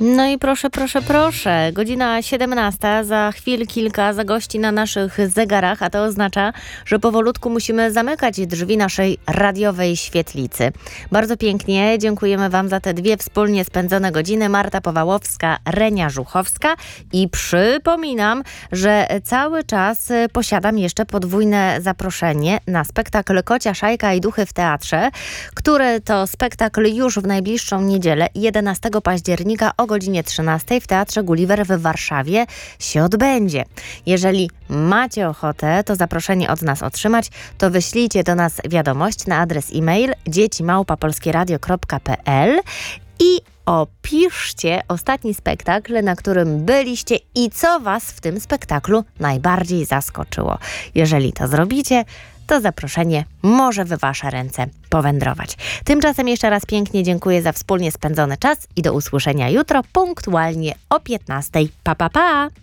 No i proszę, godzina 17, za chwil kilka zagości na naszych zegarach, a to oznacza, że powolutku musimy zamykać drzwi naszej radiowej świetlicy. Bardzo pięknie dziękujemy Wam za te dwie wspólnie spędzone godziny. Marta Powałowska, Renia Żuchowska i przypominam, że cały czas posiadam jeszcze podwójne zaproszenie na spektakl Kocia Szajka i Duchy w Teatrze, który to spektakl już w najbliższą niedzielę, 11 października o godzinie 13 w Teatrze Gulliver w Warszawie się odbędzie. Jeżeli macie ochotę to zaproszenie od nas otrzymać, to wyślijcie do nas wiadomość na adres e-mail dzieci@polskieradio.pl i opiszcie ostatni spektakl, na którym byliście i co Was w tym spektaklu najbardziej zaskoczyło. Jeżeli to zrobicie, to zaproszenie może w Wasze ręce powędrować. Tymczasem jeszcze raz pięknie dziękuję za wspólnie spędzony czas i do usłyszenia jutro punktualnie o 15:00. Pa, pa, pa!